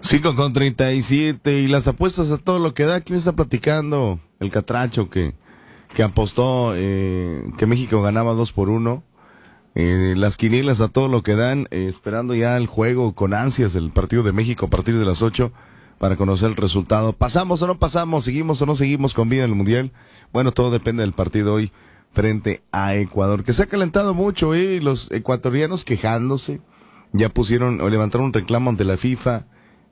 5:37 y las apuestas a todo lo que da. ¿Quién está platicando? El Catracho que apostó que México ganaba 2-1. Las quinielas a todo lo que dan, esperando ya el juego con ansias, el partido de México a partir de las 8 para conocer el resultado. ¿Pasamos o no pasamos? ¿Seguimos o no seguimos con vida en el Mundial? Bueno, todo depende del partido hoy frente a Ecuador, que se ha calentado mucho, los ecuatorianos quejándose, ya pusieron o levantaron un reclamo ante la FIFA.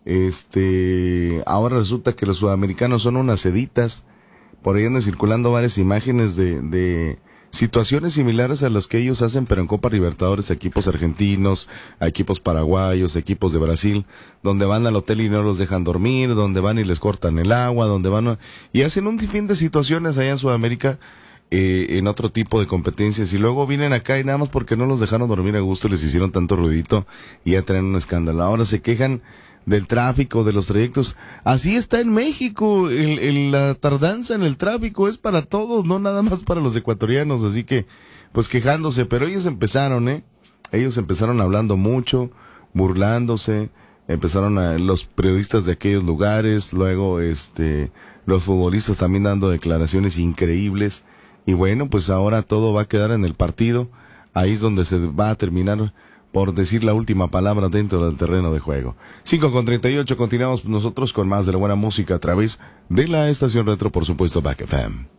Ahora resulta que los sudamericanos son unas seditas. Por ahí andan circulando varias imágenes de situaciones similares a las que ellos hacen, pero en Copa Libertadores, a equipos argentinos, a equipos paraguayos, a equipos de Brasil, donde van al hotel y no los dejan dormir, donde van y les cortan el agua, donde van y hacen un sinfín de situaciones allá en Sudamérica, en otro tipo de competencias, y luego vienen acá y nada más porque no los dejaron dormir a gusto, les hicieron tanto ruidito y ya traen un escándalo. Ahora se quejan del tráfico, de los trayectos. Así está en México, la tardanza en el tráfico es para todos, no nada más para los ecuatorianos, así que, pues quejándose, pero ellos empezaron hablando mucho, burlándose, los periodistas de aquellos lugares, luego los futbolistas también dando declaraciones increíbles, y bueno, pues ahora todo va a quedar en el partido, ahí es donde se va a terminar por decir la última palabra dentro del terreno de juego. 5:38, continuamos nosotros con más de la buena música a través de la estación retro, por supuesto, Back FM.